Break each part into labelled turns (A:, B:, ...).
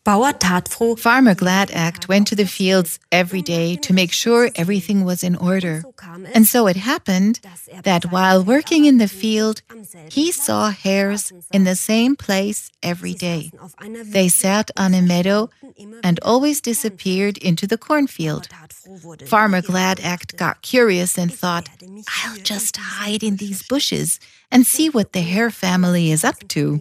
A: Farmer Gladact went to the fields every day to make sure everything was in order. And so it happened that while working in the field, he saw hares in the same place every day. They sat on a meadow and always disappeared into the cornfield. Farmer Gladact got curious and thought, I'll just hide in these bushes and see what the hare family is up to.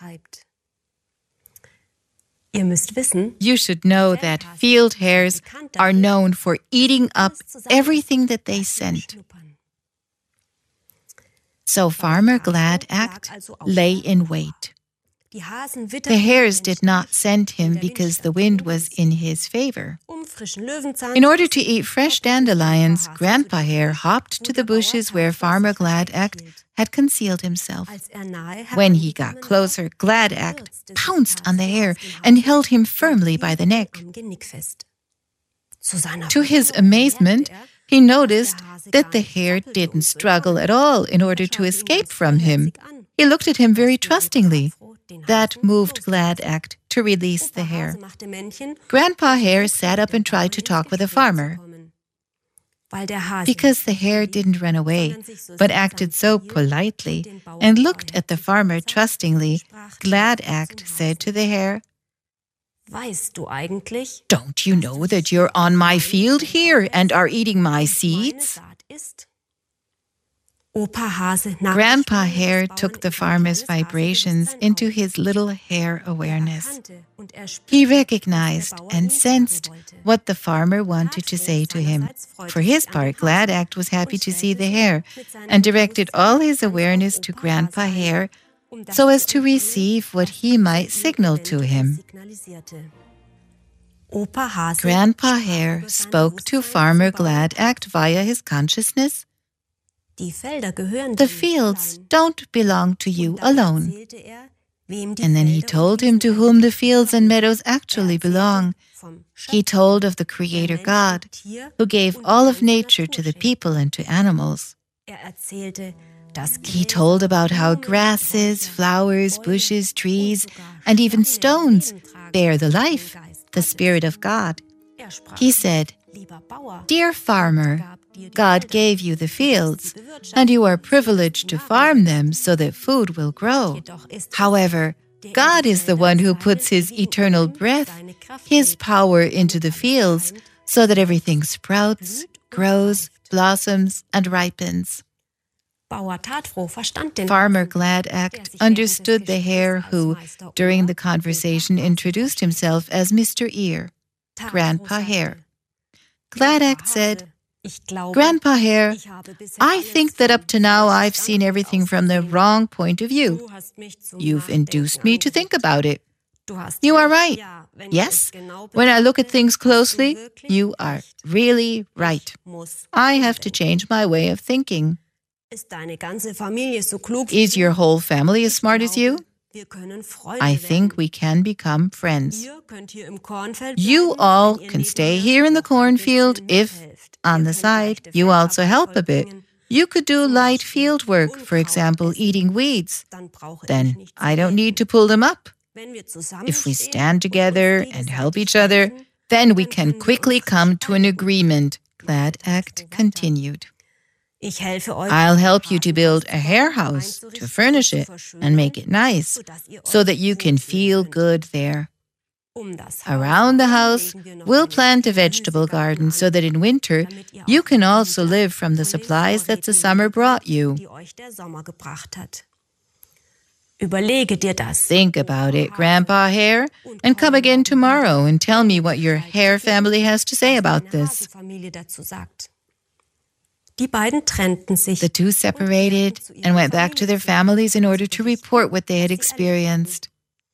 A: You should know that field hares are known for eating up everything that they scent. So Farmer Gladact lay in wait. The hares did not scent him because the wind was in his favor. In order to eat fresh dandelions, Grandpa Hare hopped to the bushes where Farmer Gladact had concealed himself. When he got closer, Gladact pounced on the hare and held him firmly by the neck. To his amazement, he noticed that the hare didn't struggle at all in order to escape from him. He looked at him very trustingly. That moved Gladact to release the hare. Grandpa Hare sat up and tried to talk with the farmer. Because the hare didn't run away, but acted so politely and looked at the farmer trustingly, Gladact said to the hare, "Don't you know that you're on my field here and are eating my seeds?" Grandpa Hare took the farmer's vibrations into his little hare awareness. He recognized and sensed what the farmer wanted to say to him. For his part, Gladact was happy to see the hare and directed all his awareness to Grandpa Hare so as to receive what he might signal to him. Grandpa Hare spoke to Farmer Gladact via his consciousness. The fields don't belong to you alone. And then he told him to whom the fields and meadows actually belong. He told of the Creator God, who gave all of nature to the people and to animals. He told about how grasses, flowers, bushes, trees, and even stones bear the life, the Spirit of God. He said, "Dear farmer, God gave you the fields, and you are privileged to farm them so that food will grow. However, God is the one who puts His eternal breath, His power into the fields so that everything sprouts, grows, blossoms, and ripens." Farmer Gladact understood the hare who, during the conversation, introduced himself as Mr. Ear, Grandpa Hare. Gladact said, "Grandpa Hare, I think that up to now I've seen everything from the wrong point of view. You've induced me to think about it. You are right. Yes, when I look at things closely, you are really right. I have to change my way of thinking. Is your whole family as smart as you? I think we can become friends. You all can stay here in the cornfield if, on the side, you also help a bit. You could do light field work, for example, eating weeds. Then I don't need to pull them up. If we stand together and help each other, then we can quickly come to an agreement," Gladact continued. "I'll help you to build a hare house, to furnish it and make it nice, so that you can feel good there. Around the house, we'll plant a vegetable garden so that in winter you can also live from the supplies that the summer brought you. Think about it, Grandpa Hare, and come again tomorrow and tell me what your hare family has to say about this." The two separated and went back to their families in order to report what they had experienced.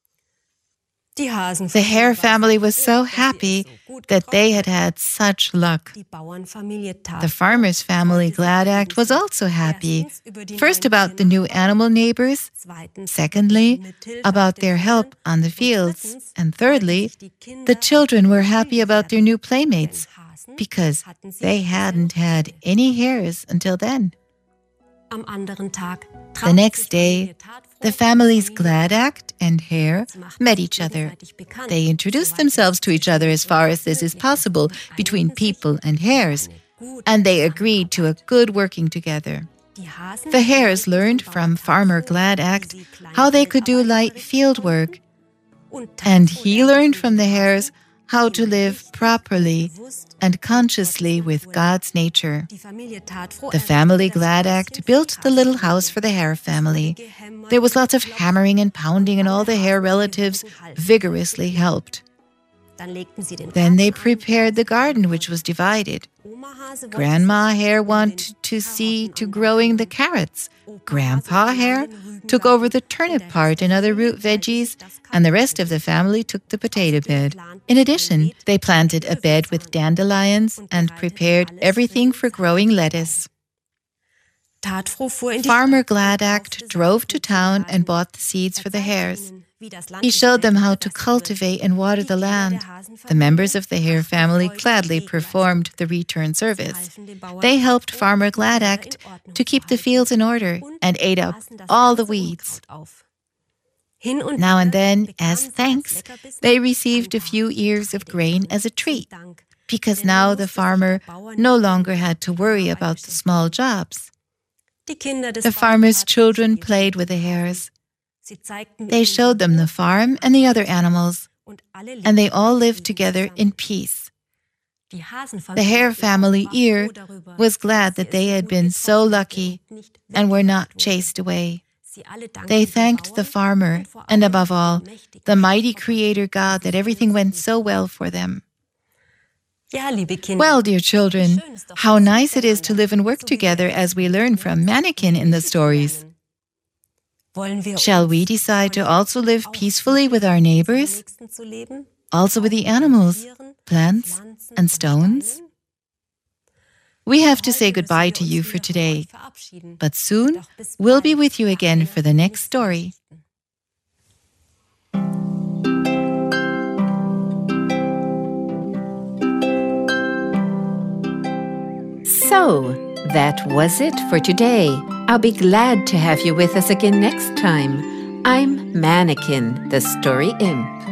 A: The hare family was so happy that they had had such luck. The farmer's family, Gladact, was also happy. First, about the new animal neighbors. Secondly, about their help on the fields. And thirdly, the children were happy about their new playmates, because they hadn't had any hares until then. The next day, the families Gladact and Hare met each other. They introduced themselves to each other as far as this is possible between people and hares, and they agreed to a good working together. The hares learned from Farmer Gladact how they could do light field work, and he learned from the hares how to live properly and consciously with God's nature. The family Gladact built the little house for the hare family. There was lots of hammering and pounding, and all the hare relatives vigorously helped. Then they prepared the garden, which was divided. Grandma Hare wanted to see to growing the carrots. Grandpa Hare took over the turnip part and other root veggies, and the rest of the family took the potato bed. In addition, they planted a bed with dandelions and prepared everything for growing lettuce. Farmer Gladact drove to town and bought the seeds for the hares. He showed them how to cultivate and water the land. The members of the hare family gladly performed the return service. They helped Farmer Gladact to keep the fields in order and ate up all the weeds. Now and then, as thanks, they received a few ears of grain as a treat, because now the farmer no longer had to worry about the small jobs. The farmer's children played with the hares. They showed them the farm and the other animals, and they all lived together in peace. The hare family Ear was glad that they had been so lucky and were not chased away. They thanked the farmer and, above all, the mighty Creator God that everything went so well for them. Well, dear children, how nice it is to live and work together as we learn from Mannequin in the stories. Shall we decide to also live peacefully with our neighbors? Also with the animals, plants, and stones? We have to say goodbye to you for today, but soon we'll be with you again for the next story.
B: So, that was it for today. I'll be glad to have you with us again next time. I'm Mannequin, the Story Imp.